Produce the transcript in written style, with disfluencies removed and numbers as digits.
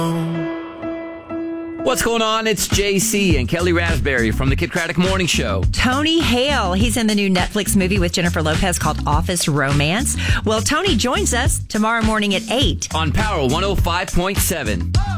What's going on? It's JC and Kelly Raspberry from the Kid Craddock Morning Show. Tony Hale, he's in the new Netflix movie with Jennifer Lopez called Office Romance. Well, Tony joins us tomorrow morning at 8 on Power 105.7.